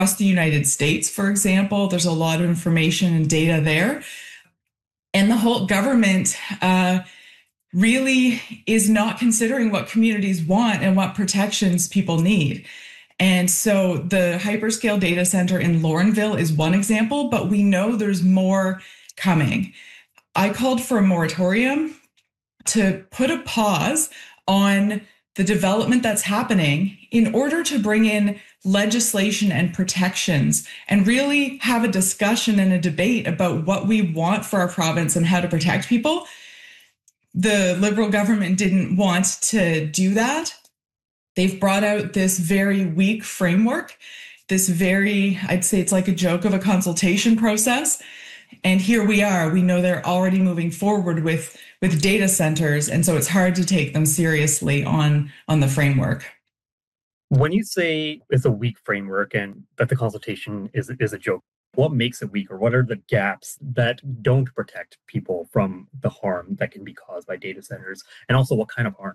Across the United States, for example, there's a lot of information and data there. And the whole government really is not considering what communities want and what protections people need. And so the hyperscale data center in Laurinville is one example, but we know there's more coming. I called for a moratorium to put a pause on the development that's happening in order to bring in legislation and protections and really have a discussion and a debate about what we want for our province and how to protect people. The Liberal government didn't want to do that. They've brought out this very weak framework, I'd say it's like a joke of a consultation process. And here we are. We know they're already moving forward with data centers. And so it's hard to take them seriously on the framework. When you say it's a weak framework and that the consultation is a joke, what makes it weak, or what are the gaps that don't protect people from the harm that can be caused by data centers? And also, what kind of harm?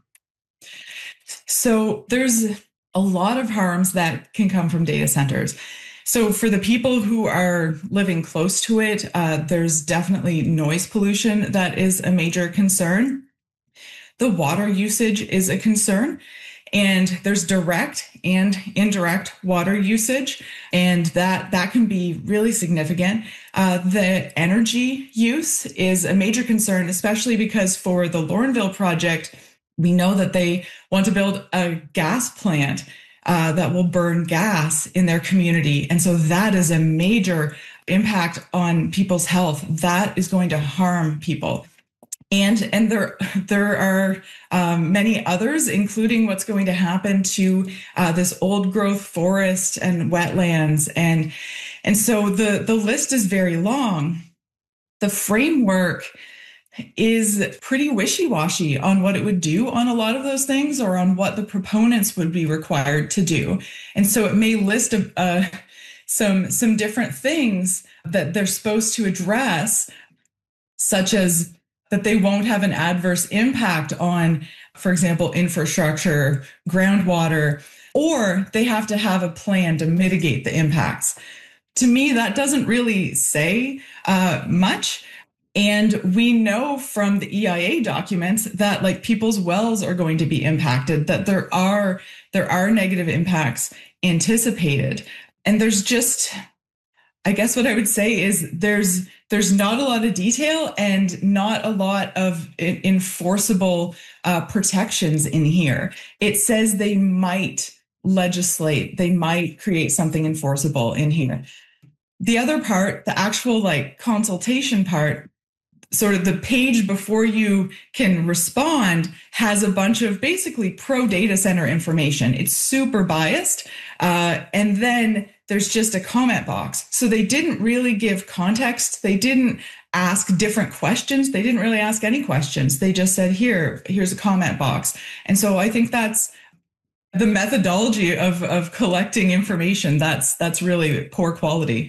So there's a lot of harms that can come from data centers. So for the people who are living close to it, there's definitely noise pollution that is a major concern. The water usage is a concern. And there's direct and indirect water usage, and that can be really significant. The energy use is a major concern, especially because for the Laurinville project, we know that they want to build a gas plant that will burn gas in their community. And so that is a major impact on people's health. That is going to harm people. And there are many others, including what's going to happen to this old growth forest and wetlands. And so the list is very long. The framework is pretty wishy-washy on what it would do on a lot of those things, or on what the proponents would be required to do. And so it may list some different things that they're supposed to address, such as that they won't have an adverse impact on, for example, infrastructure, groundwater, or they have to have a plan to mitigate the impacts. To me, that doesn't really say much. And we know from the EIA documents that like people's wells are going to be impacted, that there are negative impacts anticipated. And there's just, I guess what I would say is there's not a lot of detail and not a lot of enforceable protections in here. It says they might legislate, they might create something enforceable in here. The other part, the actual like consultation part, sort of the page before you can respond, has a bunch of basically pro data center information. It's super biased. And then there's just a comment box. So they didn't really give context. They didn't ask different questions. They didn't really ask any questions. They just said, here's a comment box. And so I think that's the methodology of collecting information. That's really poor quality.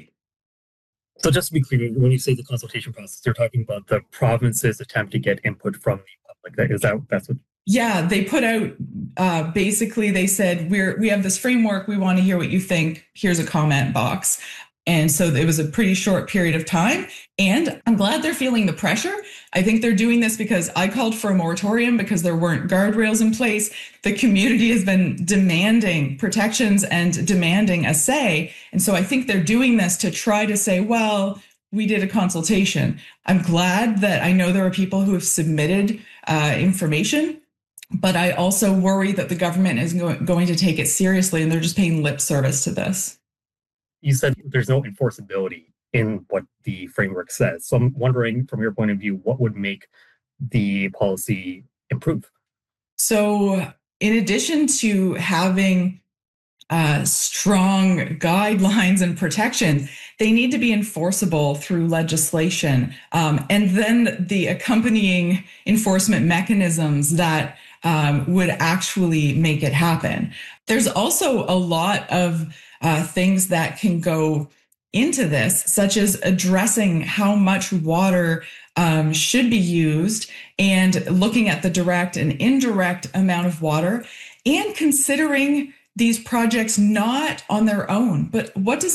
So just to be clear, when you say the consultation process, you're talking about the province's attempt to get input from the public. That's what? Yeah, they put out, basically they said, we have this framework. We want to hear what you think. Here's a comment box. And so it was a pretty short period of time. And I'm glad they're feeling the pressure. I think they're doing this because I called for a moratorium because there weren't guardrails in place. The community has been demanding protections and demanding a say. And so I think they're doing this to try to say, well, we did a consultation. I'm glad that I know there are people who have submitted information, but I also worry that the government is going to take it seriously and they're just paying lip service to this. You said there's no enforceability in what the framework says. So I'm wondering, from your point of view, what would make the policy improve? So in addition to having strong guidelines and protection, they need to be enforceable through legislation. And then the accompanying enforcement mechanisms that would actually make it happen. There's also a lot of things that can go into this, such as addressing how much water should be used and looking at the direct and indirect amount of water, and considering these projects not on their own, but what does